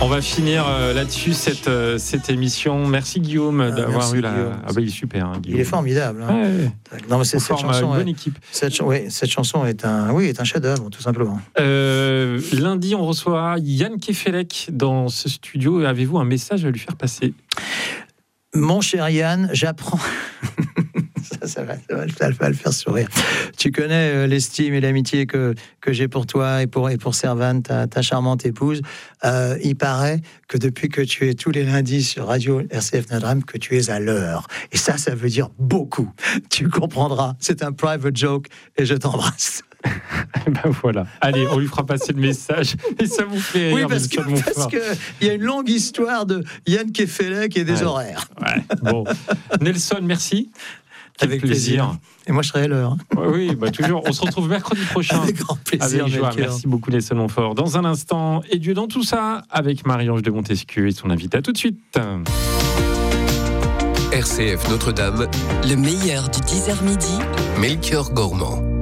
On va finir là-dessus cette émission. Merci Guillaume d'avoir eu Guillaume. il est super. Guillaume. Il est formidable. Hein. Ouais. Non, mais cette chanson, une bonne équipe. Cette chanson est un chef-d'œuvre, tout simplement. Lundi, on reçoit Yann Kefelec dans ce studio. Avez-vous un message à lui faire passer? Mon cher Yann, j'apprends. Ça va le faire sourire. Tu connais l'estime et l'amitié que j'ai pour toi et pour Servane, ta charmante épouse. Il paraît que depuis que tu es tous les lundis sur Radio RCF Notre-Dame, que tu es à l'heure. Et ça veut dire beaucoup. Tu comprendras. C'est un private joke et je t'embrasse. Ben voilà. Allez, on lui fera passer le message et ça vous fait rire. Oui, parce que il y a une longue histoire de Yann Kefelec et des horaires. Ouais. Bon, Nelson, merci. Avec plaisir. Et moi, je serai à l'heure. Oui, toujours. On se retrouve mercredi prochain. Avec grand plaisir. Avec joie. Merci beaucoup, Nelson Montfort. Dans un instant, et Dieu dans tout ça, avec Marie-Ange de Montesquieu et son invité. À tout de suite. RCF Notre-Dame. Le meilleur du 10h midi. Melchior Gormand.